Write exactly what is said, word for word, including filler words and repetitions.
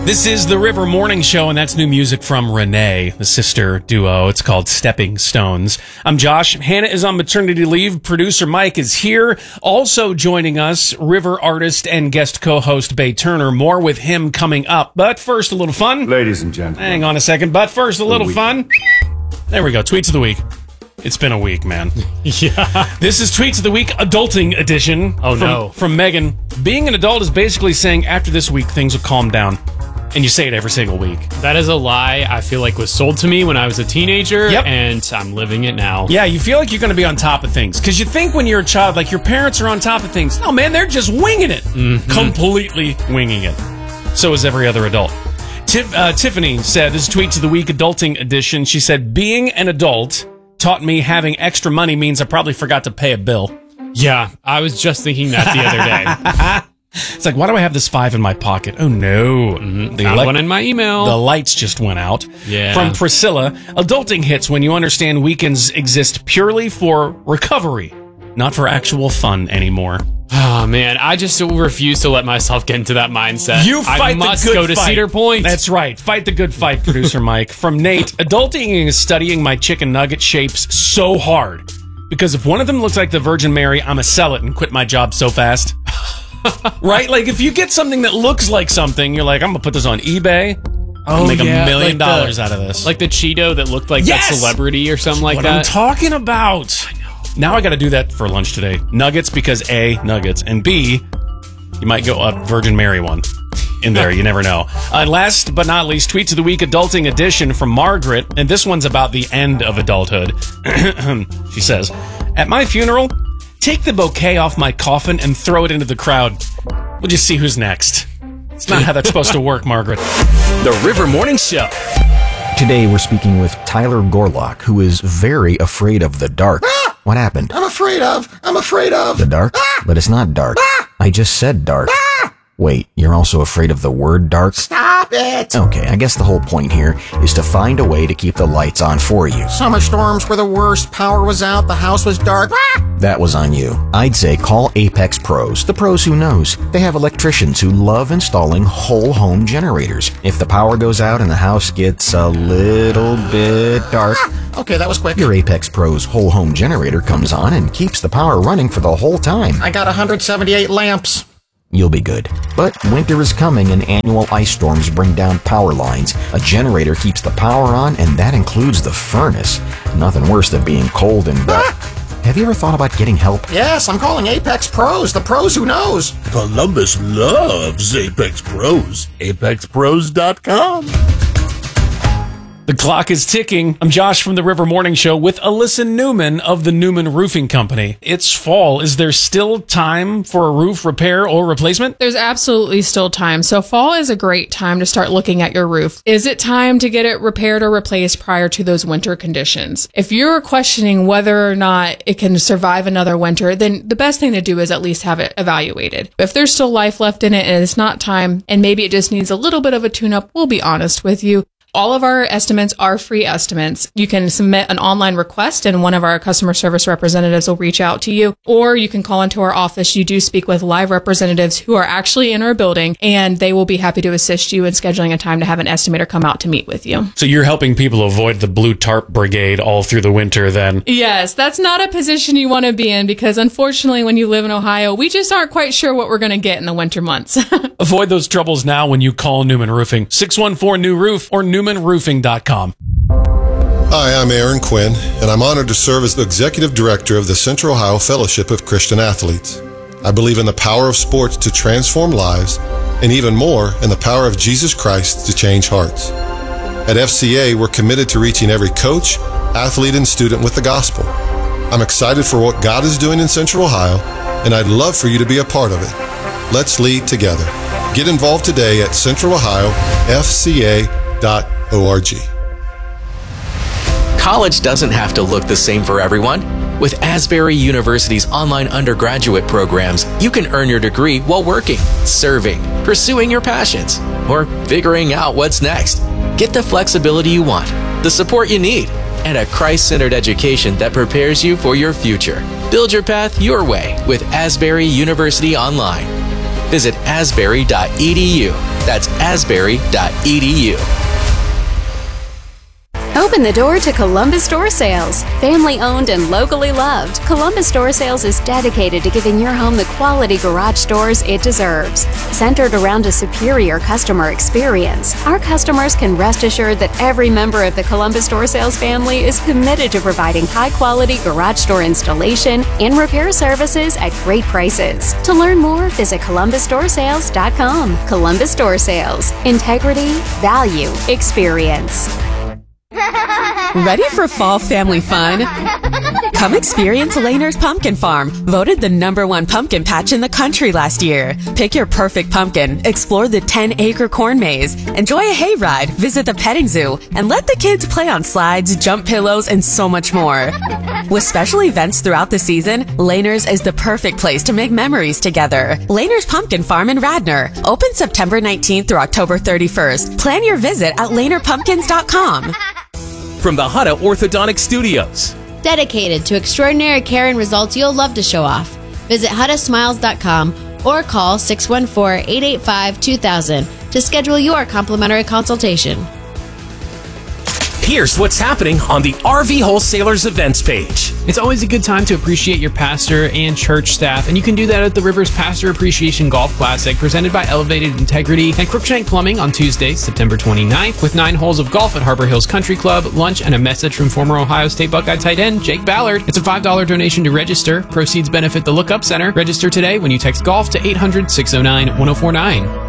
This is the River Morning Show, and that's new music from Renee, the sister duo. It's called Stepping Stones. I'm Josh. Hannah is on maternity leave. Producer Mike is here. Also joining us, River artist and guest co-host Bay Turner. More with him coming up. But first, a little fun. Ladies and gentlemen. Hang on a second. But first, a little fun. There we go. Tweets of the week. It's been a week, man. Yeah. This is Tweets of the Week, Adulting Edition. Oh, from, no. From Megan. Being an adult is basically saying, after this week, things will calm down. And you say it every single week. That is a lie I feel like was sold to me when I was a teenager, yep. and I'm living it now. Yeah, you feel like you're going to be on top of things. Because you think when you're a child, like your parents are on top of things. No, man, they're just winging it. Mm-hmm. Completely winging it. So is every other adult. Tif- uh, Tiffany said, this is Tweets of the Week, Adulting Edition. She said, being an adult taught me having extra money means I probably forgot to pay a bill. Yeah, I was just thinking that the other day. It's like, why do I have this five in my pocket? Oh, no. Mm-hmm. Found one in my email. The lights just went out. Yeah. From Priscilla, adulting hits when you understand weekends exist purely for recovery, not for actual fun anymore. Oh, man, I just refuse to let myself get into that mindset. You fight I must the good go to fight. Cedar Point. That's right. Fight the good fight, producer Mike. From Nate, adulting is studying my chicken nugget shapes so hard. Because if one of them looks like the Virgin Mary, I'm a sell it and quit my job so fast. Right? Like, if you get something that looks like something, you're like, I'm going to put this on eBay. I'll oh, make yeah, a million like dollars the, out of this. Like the Cheeto that looked like yes! that celebrity or something That's like what that. I'm talking about. I know. Now I got to do that for lunch today. Nuggets, because A, nuggets, and B, you might go a Virgin Mary one in there. You never know. Uh, last but not least, Tweets of the Week, Adulting Edition from Margaret. And this one's about the end of adulthood. She says, at my funeral, take the bouquet off my coffin and throw it into the crowd. We'll just see who's next. It's not how that's supposed to work, Margaret. The River Morning Show. Today we're speaking with Tyler Gorlock, who is very afraid of the dark. Ah! What happened? I'm afraid of. I'm afraid of. The dark? Ah! But it's not dark. Ah! I just said dark. Ah! Wait, you're also afraid of the word dark? Stop it! Okay, I guess the whole point here is to find a way to keep the lights on for you. Summer storms were the worst. Power was out. The house was dark. Ah! That was on you. I'd say call Apex Pros, the pros who knows. They have electricians who love installing whole home generators. If the power goes out and the house gets a little bit dark, Ah! Okay, that was quick. your Apex Pros whole home generator comes on and keeps the power running for the whole time. I got one hundred seventy-eight lamps. You'll be good. But winter is coming and annual ice storms bring down power lines. A generator keeps the power on, and that includes the furnace. Nothing worse than being cold and dark. Ah! Have you ever thought about getting help? Yes, I'm calling Apex Pros, the pros who knows. Columbus loves Apex Pros. Apex Pros dot com. The clock is ticking. I'm Josh from the River Morning Show with Alyssa Newman of the Newman Roofing Company. It's fall. Is there still time for a roof repair or replacement? There's absolutely still time. So fall is a great time to start looking at your roof. Is it time to get it repaired or replaced prior to those winter conditions? If you're questioning whether or not it can survive another winter, then the best thing to do is at least have it evaluated. If there's still life left in it and it's not time, and maybe it just needs a little bit of a tune-up, we'll be honest with you. All of our estimates are free estimates. You can submit an online request and one of our customer service representatives will reach out to you, or you can call into our office. You do speak with live representatives who are actually in our building, and they will be happy to assist you in scheduling a time to have an estimator come out to meet with you. So you're helping people avoid the blue tarp brigade all through the winter then? Yes, that's not a position you want to be in because unfortunately when you live in Ohio, we just aren't quite sure what we're going to get in the winter months. Avoid those troubles now when you call Newman Roofing. six one four new roof or newman roofing dot com. Hi, I'm Aaron Quinn, and I'm honored to serve as the Executive Director of the Central Ohio Fellowship of Christian Athletes. I believe in the power of sports to transform lives, and even more, in the power of Jesus Christ to change hearts. At F C A, we're committed to reaching every coach, athlete, and student with the gospel. I'm excited for what God is doing in Central Ohio, and I'd love for you to be a part of it. Let's lead together. Get involved today at central ohio f c a dot org. College doesn't have to look the same for everyone. With Asbury University's online undergraduate programs, you can earn your degree while working, serving, pursuing your passions, or figuring out what's next. Get the flexibility you want, the support you need, and a Christ-centered education that prepares you for your future. Build your path your way with Asbury University Online. Visit asbury dot e d u. That's asbury dot e d u. Open the door to Columbus Door Sales. Family owned and locally loved, Columbus Door Sales is dedicated to giving your home the quality garage doors it deserves. Centered around a superior customer experience, our customers can rest assured that every member of the Columbus Door Sales family is committed to providing high-quality garage door installation and repair services at great prices. To learn more, visit columbus door sales dot com. Columbus Door Sales. Integrity, value, experience. Ready for fall family fun? Come experience Laner's Pumpkin Farm, voted the number one pumpkin patch in the country last year. Pick your perfect pumpkin, explore the ten-acre corn maze, enjoy a hayride, visit the petting zoo, and let the kids play on slides, jump pillows, and so much more. With special events throughout the season, Laner's is the perfect place to make memories together. Laner's Pumpkin Farm in Radnor, open September nineteenth through October thirty-first. Plan your visit at laner pumpkins dot com. From the Hutta Orthodontic Studios. Dedicated to extraordinary care and results you'll love to show off. Visit hutta smiles dot com or call six one four, eight eight five, two thousand to schedule your complimentary consultation. Here's what's happening on the R V Wholesalers events page. It's always a good time to appreciate your pastor and church staff, and you can do that at the Rivers Pastor Appreciation Golf Classic, presented by Elevated Integrity and Crookshank Plumbing on Tuesday, September twenty-ninth, with nine holes of golf at Harbor Hills Country Club, lunch, and a message from former Ohio State Buckeye tight end Jake Ballard. It's a five dollars donation to register. Proceeds benefit the Look Up Center. Register today when you text GOLF to eight hundred, six oh nine, one oh four nine.